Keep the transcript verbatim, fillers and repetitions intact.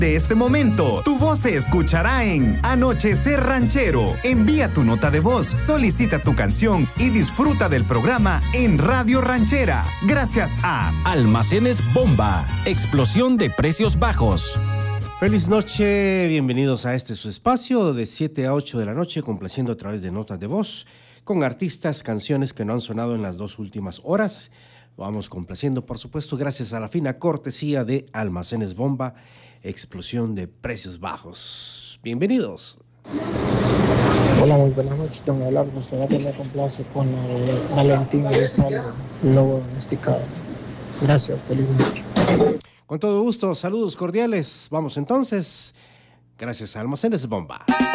De este momento, tu voz se escuchará en Anochecer Ranchero. Envía tu nota de voz, solicita tu canción y disfruta del programa en Radio Ranchera. Gracias a Almacenes Bomba, explosión de precios bajos. Feliz noche, bienvenidos a este su espacio de siete a ocho de la noche, complaciendo a través de notas de voz con artistas, canciones que no han sonado en las dos últimas horas. Vamos complaciendo, por supuesto, gracias a la fina cortesía de Almacenes Bomba, explosión de precios bajos. Bienvenidos. Hola, muy buenas noches, don Abelardo. ¿Será que me complace con la de Valentín Elizalde, Lobo Domesticado? Gracias, feliz noche. Con todo gusto, saludos cordiales. Vamos entonces, gracias a Almacenes Bomba.